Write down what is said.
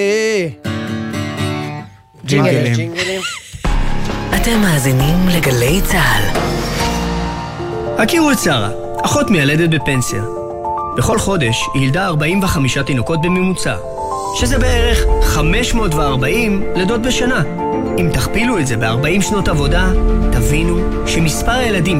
ג'ינגלים. אתם מאזינים לגלי צהל. הכירו את שרה, אחות מיילדת בפנסיה. בכל חודש היא ילדה 45 תינוקות בממוצע, שזה בערך 540 לידות בשנה. אם תכפילו את זה ב-40 שנות עבודה, תבינו שמספר הילדים